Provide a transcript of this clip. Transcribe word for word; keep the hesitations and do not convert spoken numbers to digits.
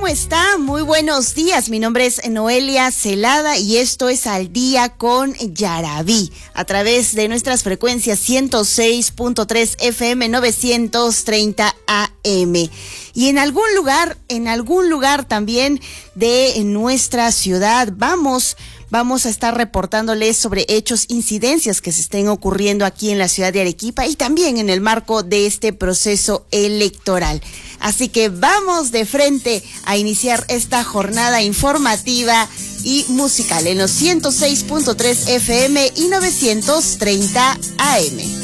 ¿cómo está? Muy buenos días. Mi nombre es Noelia Celada y esto es Al Día con Yarabí, a través de nuestras frecuencias ciento seis punto tres F M, novecientos treinta A M. Y en algún lugar, en algún lugar también de nuestra ciudad, vamos... Vamos a estar reportándoles sobre hechos, incidencias que se estén ocurriendo aquí en la ciudad de Arequipa y también en el marco de este proceso electoral. Así que vamos de frente a iniciar esta jornada informativa y musical en los ciento seis punto tres F M y novecientos treinta A M.